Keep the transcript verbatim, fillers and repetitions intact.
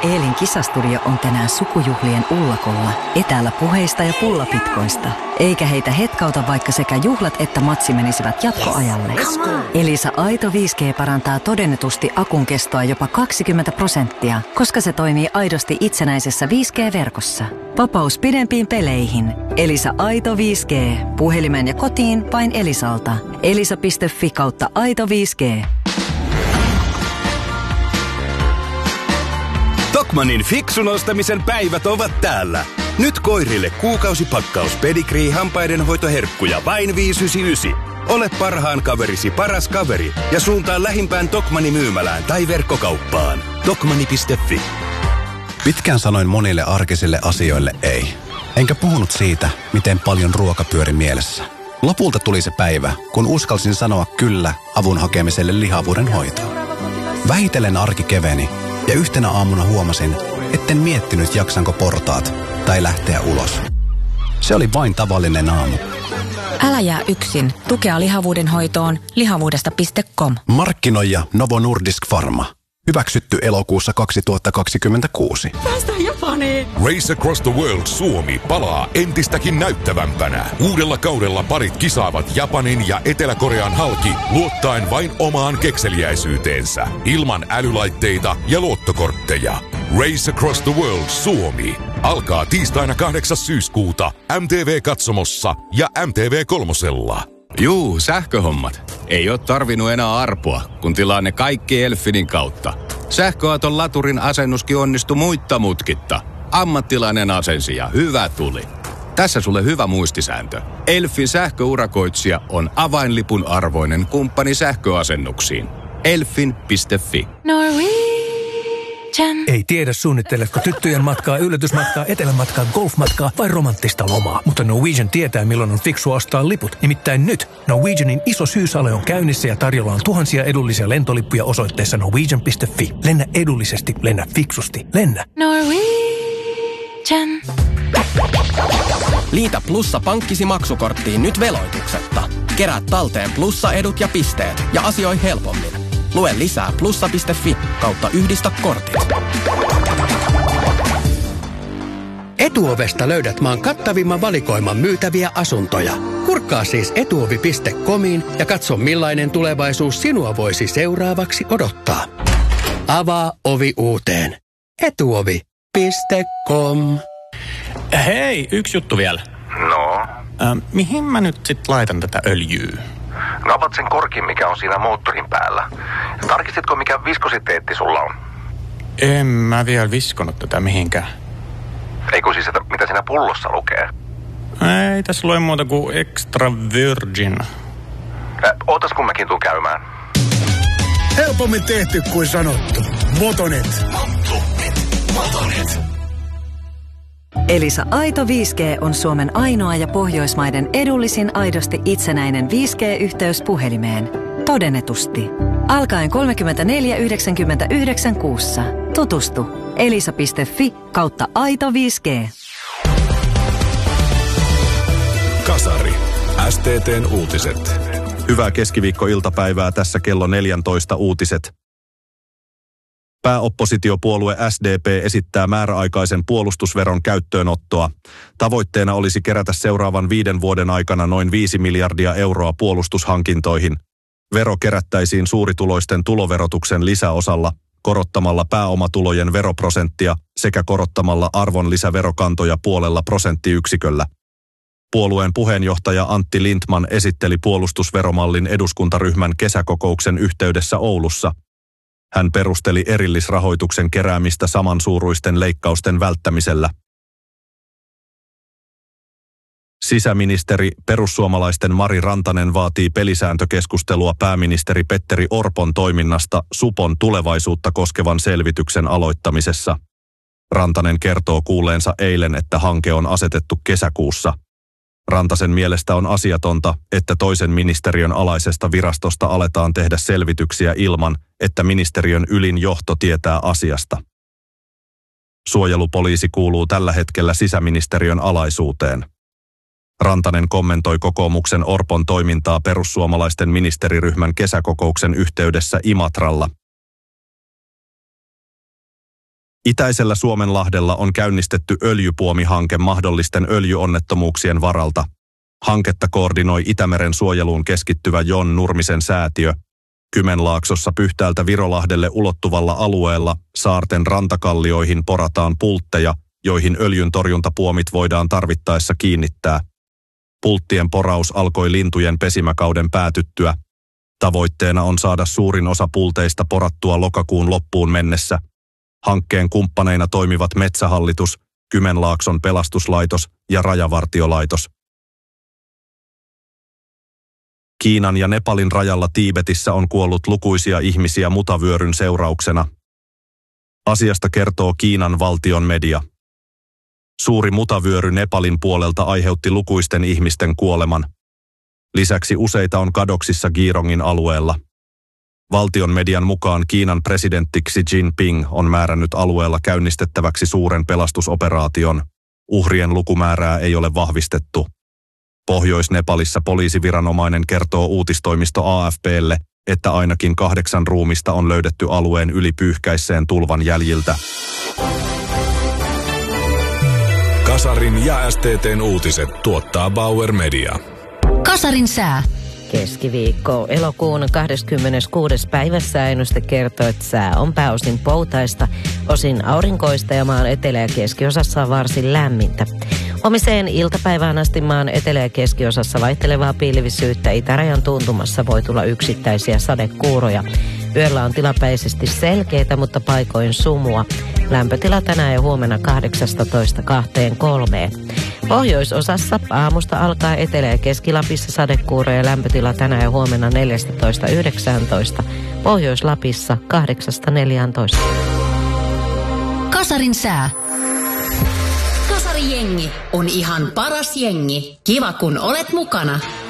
Eelin kisastudio on tänään sukujuhlien ullakolla, etäällä puheista ja pullapitkoista. Eikä heitä hetkauta, vaikka sekä juhlat että matsi menisivät jatkoajalle. Elisa Aito viisi G parantaa todennetusti akun kestoa jopa kaksikymmentä prosenttia, koska se toimii aidosti itsenäisessä viisi G-verkossa. Vapaus pidempiin peleihin. Elisa Aito viisi G. Puhelimeen ja kotiin vain Elisalta. elisa piste fi kautta Aito viisi G. Tokmannin fiksun ostamisen päivät ovat täällä. Nyt koirille kuukausipakkaus Pedigree hampaidenhoitoherkkuja vain viisi yhdeksänkymmentäyhdeksän. Ole parhaan kaverisi paras kaveri ja suuntaa lähimpään Tokmanni myymälään tai verkkokauppaan. Tokmanni piste fi. Pitkään sanoin monille arkisille asioille ei. Enkä puhunut siitä, miten paljon ruoka pyöri mielessä. Lopulta tuli se päivä, kun uskalsin sanoa kyllä avun hakemiselle lihavuuden hoitoon. Vähitellen arki keveni ja yhtenä aamuna huomasin, etten miettinyt jaksanko portaat tai lähteä ulos. Se oli vain tavallinen aamu. Älä jää yksin. Tukea lihavuuden hoitoon lihavuudesta piste com. Markkinoija Novo Nordisk Pharma. Hyväksytty elokuussa kaksituhattakaksikymmentäkuusi. Päästään Japaniin! Race Across the World Suomi palaa entistäkin näyttävämpänä. Uudella kaudella parit kisaavat Japanin ja Etelä-Korean halki luottaen vain omaan kekseliäisyyteensä. Ilman älylaitteita ja luottokortteja. Race Across the World Suomi alkaa tiistaina kahdeksas syyskuuta M T V-katsomossa ja M T V kolmosella. Juu, sähköhommat. Ei ole tarvinnut enää arpoa, kun tilaa ne kaikki Elfinin kautta. Sähköauton laturin asennuskin onnistui muitta mutkitta. Ammattilainen asensi ja hyvä tuli. Tässä sulle hyvä muistisääntö. Elfin sähköurakoitsija on avainlipun arvoinen kumppani sähköasennuksiin. elfin piste fi. Ei tiedä suunnitteletko tyttöjen matkaa, yllätysmatkaa, etelämatkaa, golfmatkaa vai romanttista lomaa. Mutta Norwegian tietää milloin on fiksua ostaa liput. Nimittäin nyt Norwegianin iso syyssale on käynnissä ja tarjolla on tuhansia edullisia lentolippuja osoitteessa norwegian piste fi. Lennä edullisesti, lennä fiksusti, lennä. Norwegian. Liitä Plussa pankkisi maksukorttiin nyt veloituksetta. Kerää talteen Plussa-edut ja pisteet ja asioi helpommin. Lue lisää plussa piste fi kautta yhdistä kortit. Etuovesta löydät maan kattavimman valikoiman myytäviä asuntoja. Kurkkaa siis etuovi piste comiin ja katso millainen tulevaisuus sinua voisi seuraavaksi odottaa. Avaa ovi uuteen. etuovi piste com. Hei, yksi juttu vielä. No? Äh, mihin mä nyt sit laitan tätä öljyä? No avat sen korkin, mikä on siinä moottorin päällä. Tarkistitko, mikä viskositeetti sulla on? En mä vielä viskonut tätä mihinkään. Eikö siis, että mitä siinä pullossa lukee? Ei tässä lue muuta kuin extra virgin. Ä, ootas kun mäkin tuun käymään. Helpommin tehty kuin sanottu. Motonet. Motonet. Motonet. Elisa Aito viisi G on Suomen ainoa ja Pohjoismaiden edullisin aidosti itsenäinen viisi G-yhteys puhelimeen. Todennetusti. Alkaen kolmekymmentäneljä yhdeksänkymmentäyhdeksän kuussa. Tutustu. elisa piste fi kautta Aito viisi G. Kasari. S T T:n uutiset. Hyvää keskiviikkoiltapäivää, tässä kello neljätoista uutiset. Pääoppositiopuolue S D P esittää määräaikaisen puolustusveron käyttöönottoa. Tavoitteena olisi kerätä seuraavan viiden vuoden aikana noin viisi miljardia euroa puolustushankintoihin. Vero kerättäisiin suurituloisten tuloverotuksen lisäosalla, korottamalla pääomatulojen veroprosenttia sekä korottamalla arvonlisäverokantoja puolella prosenttiyksiköllä. Puolueen puheenjohtaja Antti Lindtman esitteli puolustusveromallin eduskuntaryhmän kesäkokouksen yhteydessä Oulussa. Hän perusteli erillisrahoituksen keräämistä samansuuruisten leikkausten välttämisellä. Sisäministeri perussuomalaisten Mari Rantanen vaatii pelisääntökeskustelua pääministeri Petteri Orpon toiminnasta Supon tulevaisuutta koskevan selvityksen aloittamisessa. Rantanen kertoo kuulleensa eilen, että hanke on asetettu kesäkuussa. Rantasen mielestä on asiatonta, että toisen ministeriön alaisesta virastosta aletaan tehdä selvityksiä ilman, että ministeriön ylin johto tietää asiasta. Suojelupoliisi kuuluu tällä hetkellä sisäministeriön alaisuuteen. Rantanen kommentoi kokoomuksen Orpon toimintaa perussuomalaisten ministeriryhmän kesäkokouksen yhteydessä Imatralla. Itäisellä Suomenlahdella on käynnistetty öljypuomihanke mahdollisten öljyonnettomuuksien varalta. Hanketta koordinoi Itämeren suojeluun keskittyvä Jon Nurmisen säätiö. Kymenlaaksossa Pyhtäältä Virolahdelle ulottuvalla alueella saarten rantakallioihin porataan pultteja, joihin öljyntorjuntapuomit voidaan tarvittaessa kiinnittää. Pulttien poraus alkoi lintujen pesimäkauden päätyttyä. Tavoitteena on saada suurin osa pulteista porattua lokakuun loppuun mennessä. Hankkeen kumppaneina toimivat Metsähallitus, Kymenlaakson pelastuslaitos ja Rajavartiolaitos. Kiinan ja Nepalin rajalla Tiibetissä on kuollut lukuisia ihmisiä mutavyöryn seurauksena. Asiasta kertoo Kiinan valtion media. Suuri mutavyöry Nepalin puolelta aiheutti lukuisten ihmisten kuoleman. Lisäksi useita on kadoksissa Girongin alueella. Valtion median mukaan Kiinan presidentti Xi Jinping on määrännyt alueella käynnistettäväksi suuren pelastusoperaation. Uhrien lukumäärää ei ole vahvistettu. Pohjois-Nepalissa poliisiviranomainen kertoo uutistoimisto A F P:lle, että ainakin kahdeksan ruumista on löydetty alueen yli pyyhkäisseen tulvan jäljiltä. Kasarin ja S T T:n uutiset tuottaa Bauer Media. Kasarin sää. Keskiviikko elokuun kahdeskymmeneskuudes päivä sääennuste kertoo, että sää on pääosin poutaista, osin aurinkoista ja maan etelä- ja keskiosassa on varsin lämmintä. Huomiseen iltapäivään asti maan etelä- ja keskiosassa vaihtelevaa pilvisyyttä, itärajan tuntumassa voi tulla yksittäisiä sadekuuroja. Yöllä on tilapäisesti selkeitä, mutta paikoin sumua. Lämpötila tänään ja huomenna kahdeksastatoista kaksikymmentäkolme. Pohjoisosassa aamusta alkaa etelä- ja Keski-Lapissa sadekuuroja, lämpötila tänään ja huomenna neljätoista yhdeksäntoista. Pohjois-Lapissa kahdeksasta neljääntoista. Kasarin sää. Kasarijengi on ihan paras jengi. Kiva kun olet mukana.